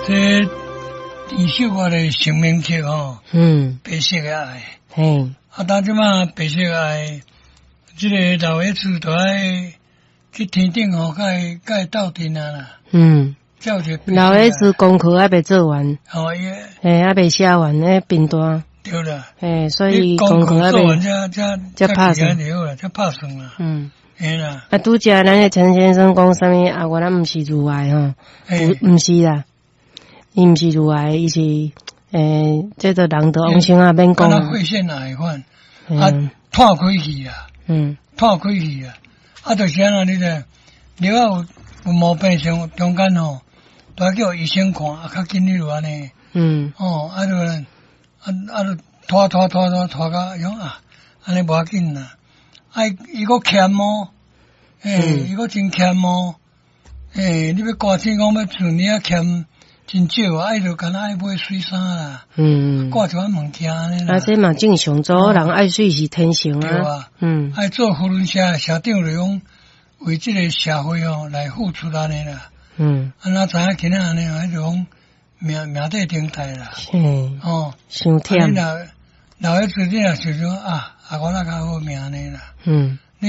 这二小我的生命册吼，白色的爱，但即马白色的爱，这个老爷子都爱去天顶吼，甲斗阵啊啦。 老爷子功课还未做完，还未写完那片段。 对啦， 所以功课还未才拍算， 才拍算啦。啦。 拄则咱的陈先生讲啥物啊？我咱毋是如爱吼，毋是啦，伊毋是如爱，伊是这个人都往生啊，免讲。 啊，血腺癌患，脱开去啦，脱开去啦，就是安尼咧，你有毛病上中间吼，都要叫医生看，较紧你就安尼。就拖到用啊，安尼无要紧啦。伊个欠哦，伊个真欠哦，你要挂钱讲要存你啊欠真少啊，就干那爱买水衫啦，挂一碗物件安尼啦。 这嘛正常，做人爱水是天性啊。 爱做福伦社社长就讲为这个社会来付出安尼啦。那知影今仔安尼，迄就讲命底顶台啦。 伤忝。 老爷子你若想说啊，我那较好命安尼啦。